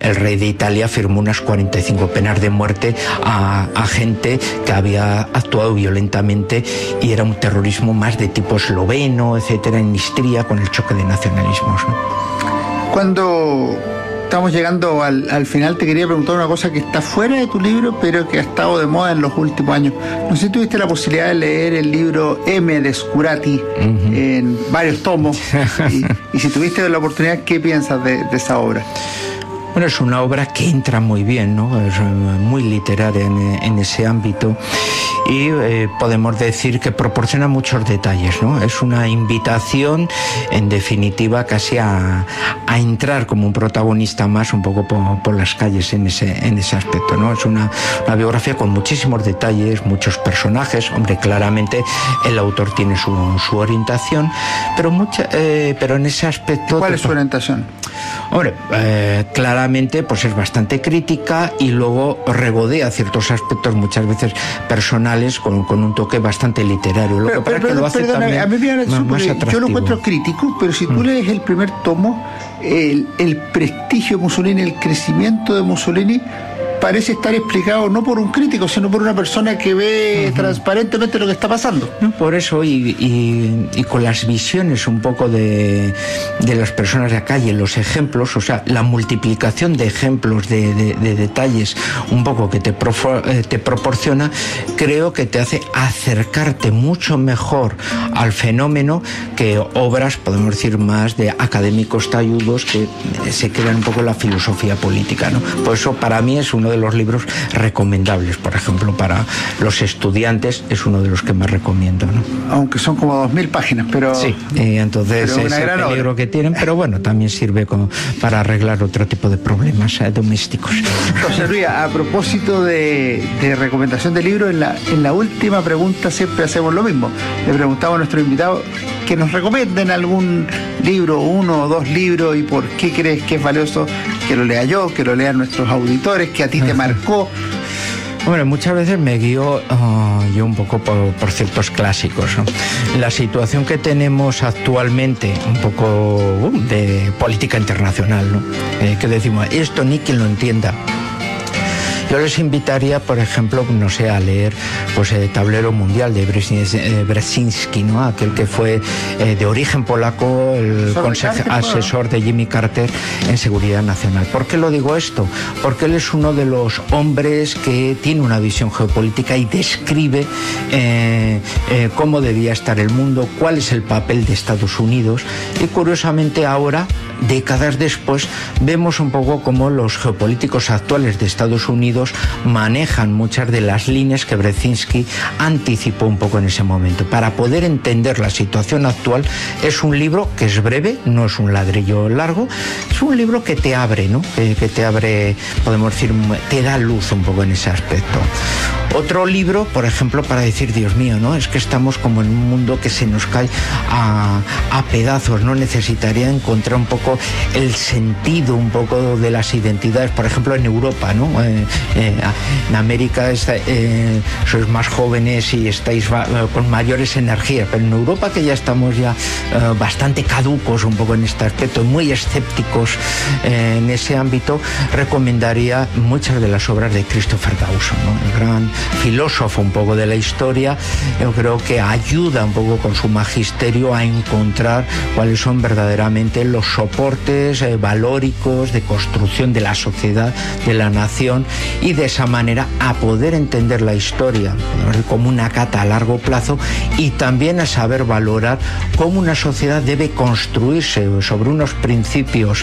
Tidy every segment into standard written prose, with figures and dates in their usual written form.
el rey de Italia firmó unas 45 penas de muerte a gente que había actuado violentamente, y era un terrorismo más de tipo esloveno, etcétera, en Istria, con el choque de nacionalismos, ¿no? Cuando estamos llegando al final, te quería preguntar una cosa que está fuera de tu libro, pero que ha estado de moda en los últimos años. No sé si tuviste la posibilidad de leer el libro M de Scurati en varios tomos, y si tuviste la oportunidad, ¿qué piensas de esa obra? Bueno, es una obra que entra muy bien, ¿no? Es muy literaria en ese ámbito, y podemos decir que proporciona muchos detalles, ¿no? Es una invitación, en definitiva, casi a entrar como un protagonista más un poco por las calles en ese aspecto, ¿no? Es una biografía con muchísimos detalles, muchos personajes. Hombre, claramente el autor tiene su orientación, pero en ese aspecto... ¿Cuál es su orientación? Hombre, claramente pues es bastante crítica, y luego regodea ciertos aspectos muchas veces personales con un toque bastante literario. Lo que pasa es que lo hace también a mí me más atractivo. Yo lo encuentro crítico, pero si tú lees el primer tomo, el prestigio de Mussolini, el crecimiento de Mussolini, parece estar explicado no por un crítico, sino por una persona que ve transparentemente lo que está pasando. No, por eso, y con las visiones un poco de las personas de la calle, los ejemplos, o sea, la multiplicación de ejemplos, de detalles un poco que te proporciona, creo que te hace acercarte mucho mejor al fenómeno que obras, podemos decir, más de académicos talludos que se quedan un poco en la filosofía política, ¿no? Por eso, para mí, es uno de los libros recomendables. Por ejemplo, para los estudiantes es uno de los que más recomiendo, ¿no? Aunque son como 2000 páginas, pero... Sí, entonces es el peligro que tienen, pero bueno, también sirve para arreglar otro tipo de problemas domésticos. José Luis, a propósito de recomendación de libros, en la última pregunta siempre hacemos lo mismo. Le preguntamos a nuestro invitado que nos recomienden algún libro, 1 o 2 libros, y por qué crees que es valioso que lo lea yo, que lo lean nuestros auditores, que a ti te marcó. Bueno, muchas veces me guío yo un poco por ciertos clásicos, ¿no? La situación que tenemos actualmente, un poco de política internacional, ¿no? Que decimos, esto ni quien lo entienda. Yo les invitaría, por ejemplo, no sé, a leer pues Tablero Mundial de Brzezinski, ¿no? Aquel que fue de origen polaco, el asesor de Jimmy Carter en seguridad nacional. ¿Por qué lo digo esto? Porque él es uno de los hombres que tiene una visión geopolítica y describe cómo debía estar el mundo, cuál es el papel de Estados Unidos, y curiosamente ahora, décadas después, vemos un poco cómo los geopolíticos actuales de Estados Unidos manejan muchas de las líneas que Brzezinski anticipó un poco en ese momento. Para poder entender la situación actual, es un libro que es breve, no es un ladrillo largo, es un libro que te abre, ¿no? Que te abre, podemos decir, te da luz un poco en ese aspecto. Otro libro, por ejemplo, para decir, Dios mío, ¿no? Es que estamos como en un mundo que se nos cae a pedazos, ¿no? Necesitaría encontrar un poco el sentido un poco de las identidades, por ejemplo, en Europa, ¿no? En América sois más jóvenes y estáis con mayores energías, pero en Europa, que ya estamos ya bastante caducos un poco en este aspecto, muy escépticos en ese ámbito, recomendaría muchas de las obras de Christopher Dawson, ¿no? El gran filósofo un poco de la historia. Yo creo que ayuda un poco con su magisterio a encontrar cuáles son verdaderamente los soportes valóricos de construcción de la sociedad, de la nación, y de esa manera a poder entender la historia como una cata a largo plazo, y también a saber valorar cómo una sociedad debe construirse sobre unos principios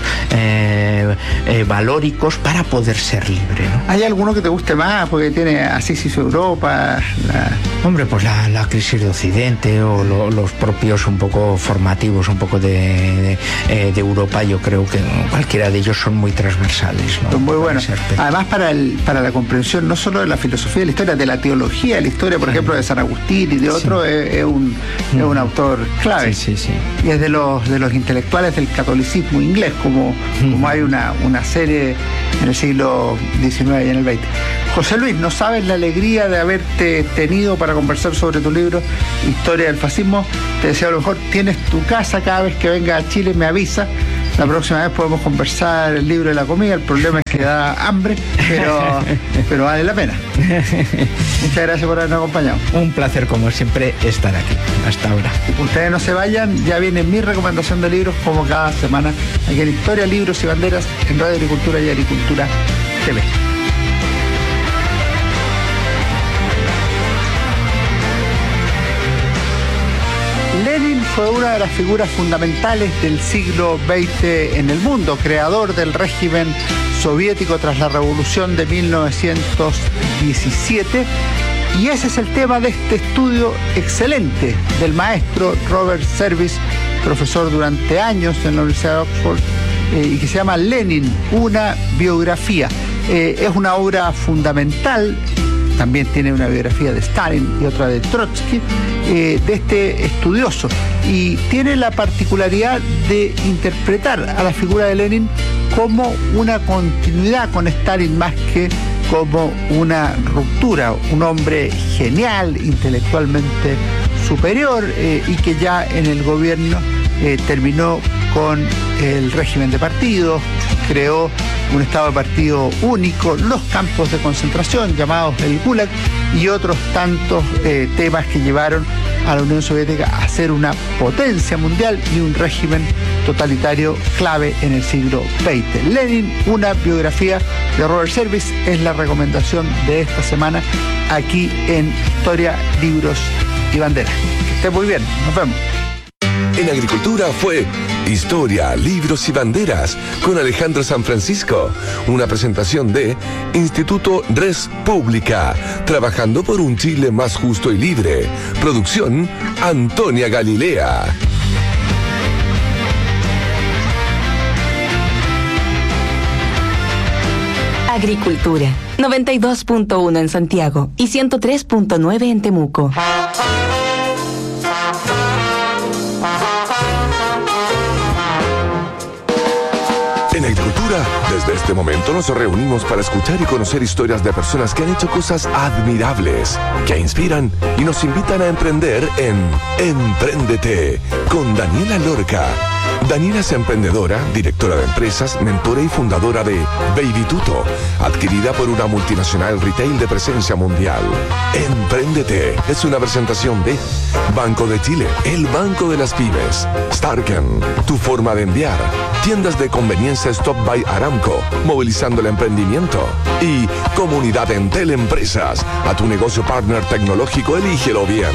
valóricos para poder ser libre, ¿no? ¿Hay alguno que te guste más? Porque tiene Así se hizo Europa. Hombre, pues la crisis de Occidente, o los propios un poco formativos un poco de Europa. Yo creo que cualquiera de ellos son muy transversales, ¿no? Son muy buenos. Además, para la comprensión no solo de la filosofía de la historia, de la teología de la historia, por ejemplo, de San Agustín y de otros, es un autor clave. Sí. Y es de los intelectuales del catolicismo inglés, como hay una serie en el siglo XIX y en el XX. José Luis, no sabes la alegría de haberte tenido para conversar sobre tu libro Historia del Fascismo. Te deseo lo mejor. Tienes tu casa, cada vez que venga a Chile me avisa. La próxima vez podemos conversar el libro de la comida. El problema es que da hambre, pero vale la pena. Muchas gracias por habernos acompañado. Un placer, como siempre, estar aquí. Hasta ahora. Ustedes no se vayan, ya viene mi recomendación de libros como cada semana aquí en Historia, Libros y Banderas en Radio Agricultura y Agricultura TV. Lenin fue una de las figuras fundamentales del siglo XX en el mundo, creador del régimen soviético tras la revolución de 1917, y ese es el tema de este estudio excelente del maestro Robert Service, profesor durante años en la Universidad de Oxford, y que se llama Lenin, una biografía. Es una obra fundamental. También tiene una biografía de Stalin y otra de Trotsky, de este estudioso. Y tiene la particularidad de interpretar a la figura de Lenin como una continuidad con Stalin más que como una ruptura. Un hombre genial, intelectualmente superior, y que ya en el gobierno terminó con el régimen de partidos, creó un estado de partido único, los campos de concentración llamados el Gulag y otros tantos temas que llevaron a la Unión Soviética a ser una potencia mundial y un régimen totalitario clave en el siglo XX. Lenin, una biografía de Robert Service, es la recomendación de esta semana aquí en Historia, Libros y Banderas. Que esté muy bien, nos vemos. En Agricultura fue Historia, Libros y Banderas con Alejandro San Francisco. Una presentación de Instituto Res Pública, trabajando por un Chile más justo y libre. Producción Antonia Galilea. Agricultura, 92.1 en Santiago y 103.9 en Temuco. En Agricultura, desde este momento nos reunimos para escuchar y conocer historias de personas que han hecho cosas admirables, que inspiran y nos invitan a emprender en Empréndete con Daniela Lorca. Daniela es emprendedora, directora de empresas, mentora y fundadora de Baby Tuto, adquirida por una multinacional retail de presencia mundial. Empréndete es una presentación de Banco de Chile, el banco de las pymes. Starken, tu forma de enviar. Tiendas de conveniencia Stop by Aramco, movilizando el emprendimiento. Y Comunidad Entel Empresas, a tu negocio partner tecnológico, elígelo bien.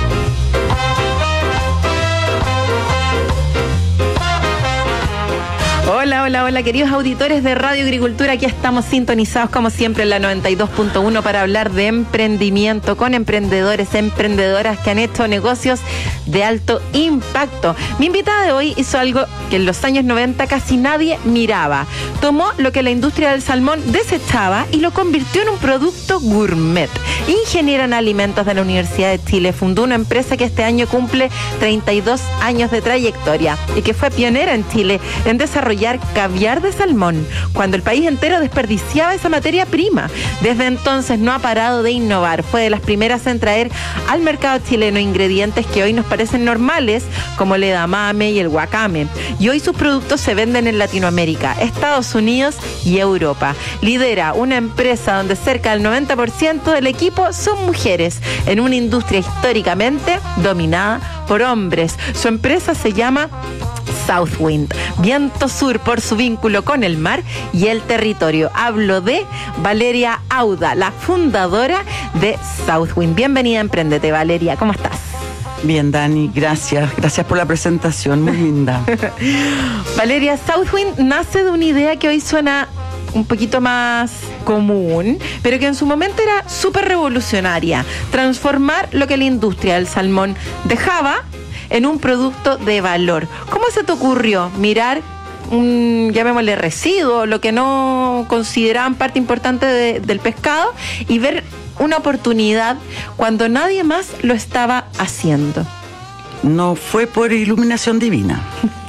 Hola, queridos auditores de Radio Agricultura. Aquí estamos sintonizados como siempre en la 92.1 para hablar de emprendimiento con emprendedores, emprendedoras que han hecho negocios de alto impacto. Mi invitada de hoy hizo algo que en los años 90 casi nadie miraba. Tomó lo que la industria del salmón desechaba y lo convirtió en un producto gourmet. Ingeniera en alimentos de la Universidad de Chile, fundó una empresa que este año cumple 32 años de trayectoria y que fue pionera en Chile en desarrollar caviar de salmón, cuando el país entero desperdiciaba esa materia prima. Desde entonces no ha parado de innovar. Fue de las primeras en traer al mercado chileno ingredientes que hoy nos parecen normales, como el edamame y el wakame. Y hoy sus productos se venden en Latinoamérica, Estados Unidos y Europa. Lidera una empresa donde cerca del 90% del equipo son mujeres, en una industria históricamente dominada por hombres. Su empresa se llama Southwind, Viento Sur, por su vínculo con el mar y el territorio. Hablo de Valeria Auda, la fundadora de Southwind. Bienvenida a Emprendete, Valeria, ¿cómo estás? Bien, Dani, gracias por la presentación, muy linda. Valeria, Southwind nace de una idea que hoy suena un poquito más común, pero que en su momento era súper revolucionaria: transformar lo que la industria del salmón dejaba en un producto de valor. ¿Cómo se te ocurrió mirar llamémosle residuo, lo que no consideraban parte importante del pescado, y ver una oportunidad cuando nadie más lo estaba haciendo? No fue por iluminación divina.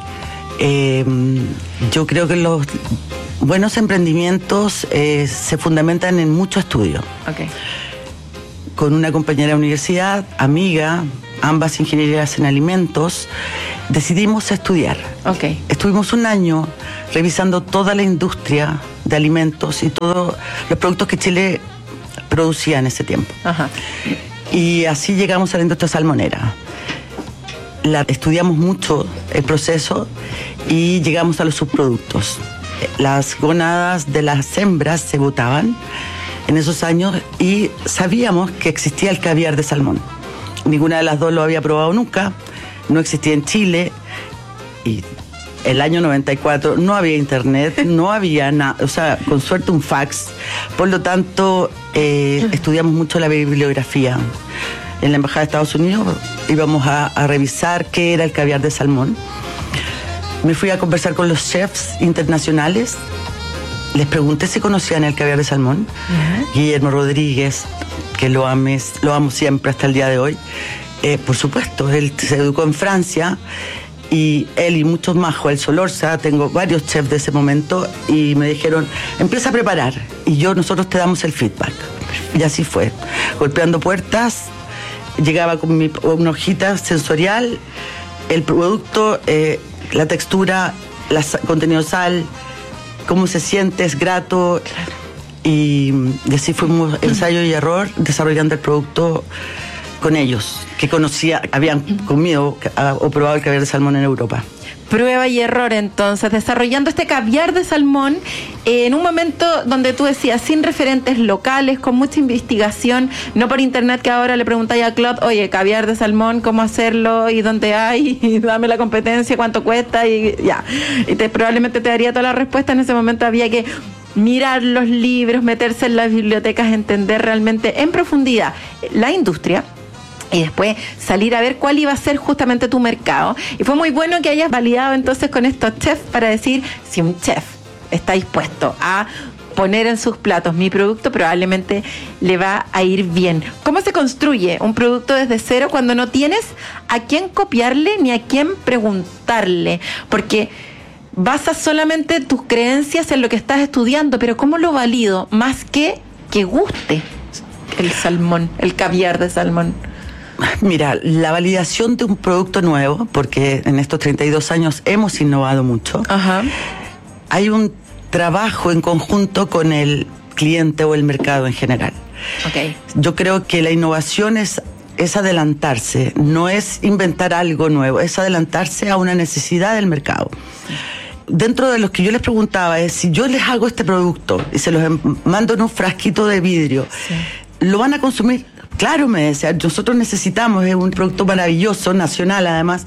Yo creo que los buenos emprendimientos se fundamentan en mucho estudio. Okay. Con una compañera de universidad, amiga, ambas ingenierías en alimentos, decidimos estudiar. Okay. Estuvimos un año revisando toda la industria de alimentos y todos los productos que Chile producía en ese tiempo. Ajá. Y así llegamos a la industria salmonera. Estudiamos mucho el proceso y llegamos a los subproductos. Las gónadas de las hembras se botaban en esos años y sabíamos que existía el caviar de salmón. Ninguna de las dos lo había probado nunca, no existía en Chile y el año 94 no había internet, no había nada, o sea, con suerte un fax. Por lo tanto, estudiamos mucho la bibliografía. En la Embajada de Estados Unidos íbamos a revisar qué era el caviar de salmón. Me fui a conversar con los chefs internacionales. Les pregunté si conocían el caviar de salmón. Guillermo Rodríguez, que lo amo siempre hasta el día de hoy. Por supuesto, él se educó en Francia y él y muchos más, Joel Solorza, tengo varios chefs de ese momento y me dijeron, empieza a preparar y nosotros te damos el feedback. Y así fue, golpeando puertas. Llegaba con una hojita sensorial, el producto, la textura, contenido de sal, cómo se siente, es grato. Y así fuimos ensayo y error desarrollando el producto con ellos, que habían comido o probado el caviar de salmón en Europa. Prueba y error, entonces, desarrollando este caviar de salmón en un momento donde tú decías, sin referentes locales, con mucha investigación, no por internet, que ahora le preguntáis a Claude, oye, caviar de salmón, ¿cómo hacerlo? ¿Y dónde hay? Y dame la competencia, ¿cuánto cuesta? Y ya. Y probablemente te daría toda la respuesta. En ese momento había que mirar los libros, meterse en las bibliotecas, entender realmente en profundidad la industria, y después salir a ver cuál iba a ser justamente tu mercado. Y fue muy bueno que hayas validado entonces con estos chefs para decir, si un chef está dispuesto a poner en sus platos mi producto, probablemente le va a ir bien. ¿Cómo se construye un producto desde cero cuando no tienes a quién copiarle ni a quién preguntarle? Porque basas solamente tus creencias en lo que estás estudiando, pero ¿cómo lo valido? Más que guste el salmón, el caviar de salmón. Mira, la validación de un producto nuevo, porque en estos 32 años hemos innovado mucho. Ajá. Hay un trabajo en conjunto con el cliente o el mercado en general. Okay. Yo creo que la innovación es adelantarse, no es inventar algo nuevo, es adelantarse a una necesidad del mercado. Dentro de los que yo les preguntaba es, si yo les hago este producto y se los mando en un frasquito de vidrio, sí, ¿lo van a consumir? Claro, me decía, nosotros necesitamos, es un producto maravilloso, nacional además,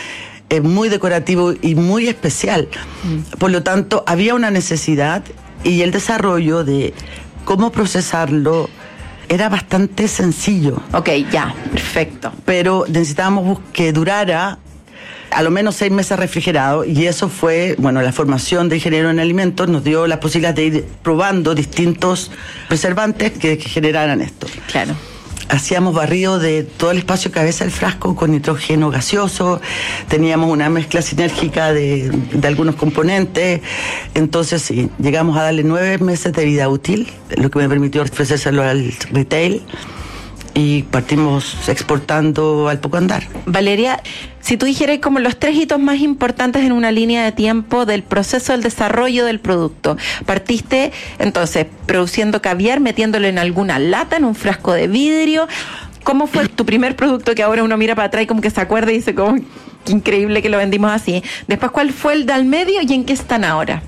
muy decorativo y muy especial. Por lo tanto, había una necesidad y el desarrollo de cómo procesarlo era bastante sencillo. Ok, ya, perfecto. Pero necesitábamos que durara a lo menos 6 meses refrigerado, y eso fue, la formación de ingeniero en alimentos nos dio la posibilidad de ir probando distintos preservantes que generaran esto. Claro. Hacíamos barrido de todo el espacio cabeza del frasco con nitrógeno gaseoso, teníamos una mezcla sinérgica de algunos componentes, entonces sí, llegamos a darle 9 meses de vida útil, lo que me permitió ofrecérselo al retail, y partimos exportando al poco andar. Valeria, si tú dijeras como los 3 hitos más importantes en una línea de tiempo del proceso del desarrollo del producto, partiste entonces produciendo caviar, metiéndolo en alguna lata, en un frasco de vidrio. ¿Cómo fue tu primer producto que ahora uno mira para atrás y como que se acuerda y dice como qué increíble que lo vendimos así? Después, ¿cuál fue el de al medio y en qué están ahora?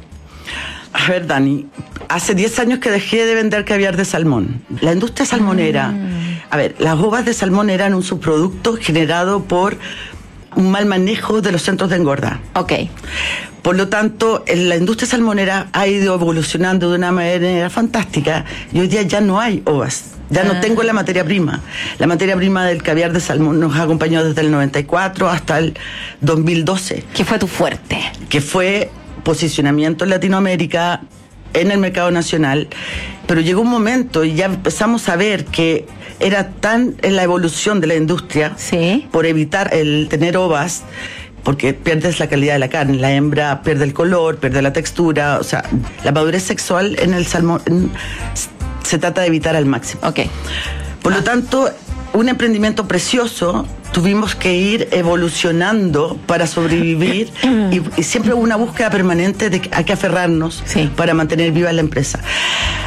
A ver, Dani, hace 10 años que dejé de vender caviar de salmón. La industria salmonera, las ovas de salmón eran un subproducto generado por un mal manejo de los centros de engorda. Ok. Por lo tanto, la industria salmonera ha ido evolucionando de una manera fantástica y hoy día ya no hay ovas. Ya no tengo la materia prima. La materia prima del caviar de salmón nos ha acompañado desde el 94 hasta el 2012. ¿Qué fue tu fuerte? Que fue posicionamiento en Latinoamérica, en el mercado nacional, pero llegó un momento y ya empezamos a ver que era tan en la evolución de la industria, ¿sí?, por evitar el tener ovas, porque pierdes la calidad de la carne, la hembra pierde el color, pierde la textura, o sea, la madurez sexual en el salmón se trata de evitar al máximo. Ok. Por lo tanto, un emprendimiento precioso, tuvimos que ir evolucionando para sobrevivir y siempre hubo una búsqueda permanente de que hay que aferrarnos Sí. para mantener viva la empresa.